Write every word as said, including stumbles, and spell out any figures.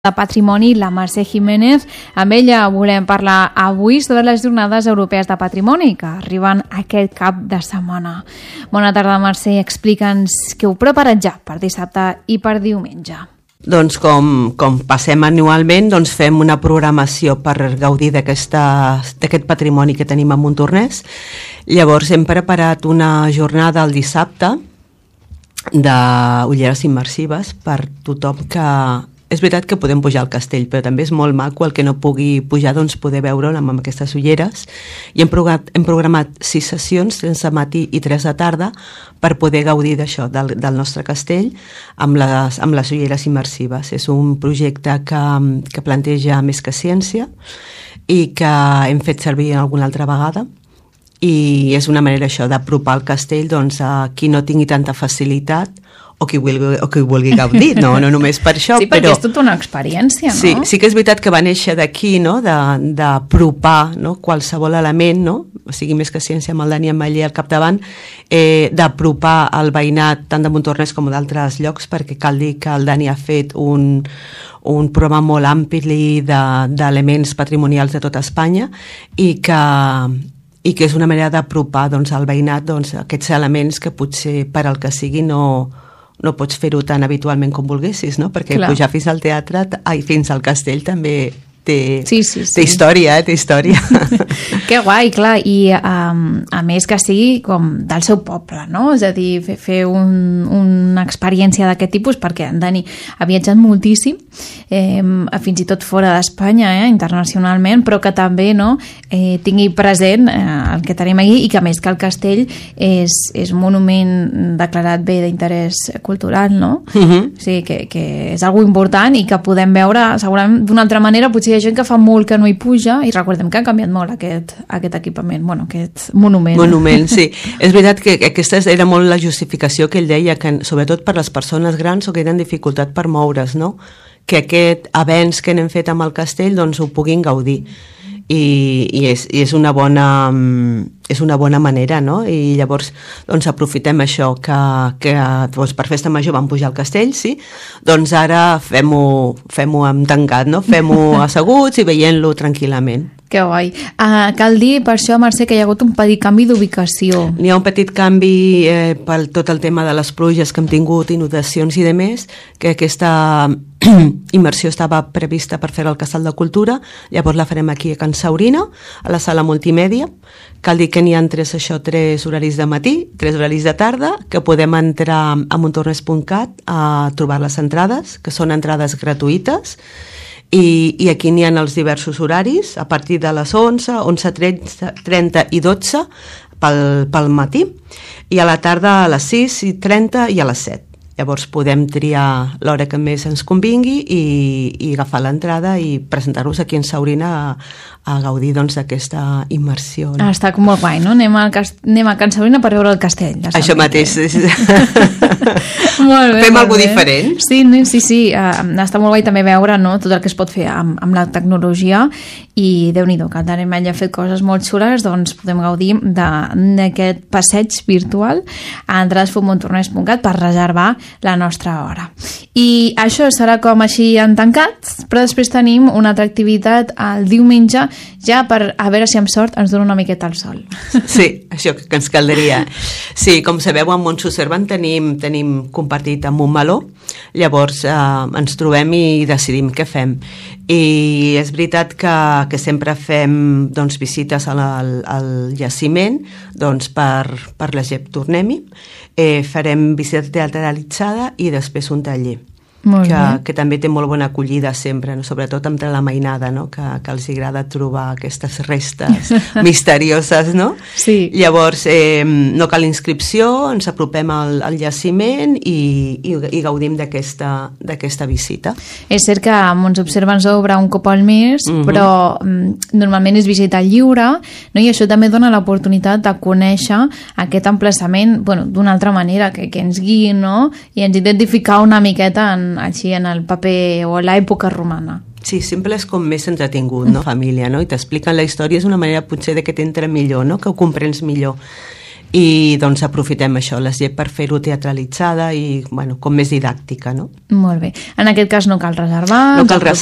de Patrimoni, la Mercè Jiménez. Amb ella volem parlar avui sobre les Jornades Europees de Patrimoni que arriben aquest cap de setmana. Bona tarda, Mercè. Explica'ns què heu preparat ja per dissabte i per diumenge. Doncs com, com passem anualment, doncs fem una programació per gaudir d'aquest patrimoni que tenim a Montornès. Llavors hem preparat una jornada el dissabte d'ulleres immersives per tothom que... És veritat que podem pujar al castell, però també és molt maco el que no pugui pujar, doncs poder veure'l amb aquestes ulleres. I hem programat, hem programat sis sessions, tres de matí i tres de tarda, per poder gaudir d'això, del, del nostre castell, amb les, amb les ulleres immersives. És un projecte que, que planteja més que ciència i que hem fet servir alguna altra vegada. I és una manera això d'apropar el castell doncs, a qui no tingui tanta facilitat o qui vulgui, o qui vulgui gaudir, no, no només per això. Sí, perquè però... és tota una experiència, no? Sí, sí que és veritat que va néixer d'aquí, no? d'apropar no? qualsevol element, no? O sigui, més que ciència amb el Dani Ametller al capdavant, eh, d'apropar el veïnat tant de Montornès com d'altres llocs, perquè cal dir que el Dani ha fet un, un programa molt ampli d'elements de, patrimonials de tota Espanya i que... i que és una manera d'apropar doncs, al veïnat doncs, aquests elements que potser per al que sigui no, no pots fer-ho tan habitualment com volguessis, no? Perquè Clar. pujar fins al teatre, ai, fins al castell també té, sí, sí, sí. té història, eh? té història. Que guai, clar, i um, a més que sigui com del seu poble, no? És a dir, fer, fer un, una experiència d'aquest tipus, perquè en Dani ha viatjat moltíssim, eh, fins i tot fora d'Espanya, eh, internacionalment, però que també no, eh, tingui present eh, el que tenim aquí i que a més que el castell és, és un monument declarat bé d'interès cultural, no? Uh-huh. O sigui, que, que és algo important i que podem veure segurament d'una altra manera. Potser hi ha gent que fa molt que no hi puja i recordem que ha canviat molt aquest, aquest equipament, bueno, aquest monument. Monument, sí. És veritat que aquesta era molt la justificació que ell deia, que sobretot per les persones grans o que tenen dificultat per moure's, no? Que aquest avenç que n'hem fet amb el castell doncs ho puguin gaudir. I, i, és, i és una bona és una bona manera, no? I llavors doncs aprofitem això que, que doncs, per festa major vam pujar al castell, sí? Doncs ara fem-ho fem-ho amb tancat, no? Fem-ho asseguts i veient-lo tranquil·lament. Que guai. Uh, cal dir per això, Mercè, que hi ha hagut un petit canvi d'ubicació. N'hi ha un petit canvi eh, per tot el tema de les pluges que hem tingut, inundacions i demés, que aquesta immersió estava prevista per fer al Casal de Cultura, llavors la farem aquí a Can Saurina, a la sala multimèdia. Cal dir que n'hi ha tres, això, tres horaris de matí, tres horaris de tarda, que podem entrar a montornès punt cat a trobar les entrades, que són entrades gratuïtes, i, i aquí n'hi ha els diversos horaris, a partir de les onze, onze trenta i dotze pel, pel matí, i a la tarda a les sis i trenta i a les set. Llavors podem triar l'hora que més ens convingui i, i agafar l'entrada i presentar-nos aquí en Saurina a, a gaudir doncs, d'aquesta immersió. No? Ah, està com molt guai, no? Anem a, anem a Can Saurina per veure el castell. Això mateix. Molt bé, Fem molt alguna bé. diferent. Sí, sí, sí. Uh, està molt guai també veure no, tot el que es pot fer amb, amb la tecnologia i Déu-n'hi-do, que el Dani Ametller ha fet coses molt xules, doncs podem gaudir d'aquest passeig virtual a entrades punt montornès punt cat per reservar la nostra hora. I això serà com així en tancat, però després tenim una altra activitat el diumenge ja per a veure si amb sort ens dona una miqueta el sol. Sí, això que ens caldria. Sí, com sabeu, a Montsucervan tenim, tenim compartit amb un meló, llavors eh, ens trobem i decidim què fem. I és veritat que, que sempre fem doncs, visites al, al, al jaciment doncs, per, per la G E P Tornem-hi. Eh, farem visita teatralitzada i després un taller. Que, que també té molt bona acollida sempre, no? Sobretot entre la mainada, no? que, que els agrada trobar aquestes restes misterioses, no? Sí. Llavors eh, no cal inscripció, ens apropem al, al jaciment i, i, i gaudim d'aquesta visita. És cert que Montsobserva ens obre un cop al mes, uh-huh. però um, normalment és visita lliure, no? I això també dona l'oportunitat de conèixer aquest emplaçament bueno, d'una altra manera, que, que ens guiï, no? I ens identificar una miqueta en així en el paper o a l'època romana. Sí, sempre és com més entretingut, no? Família, no? I t'expliquen la història, és una manera potser de que t'entra millor, no? Que ho comprens millor. i doncs aprofitem això, les llep per fer-ho teatralitzada i, bueno, com més didàctica, no? Molt bé. En aquest cas no cal reservar. No cal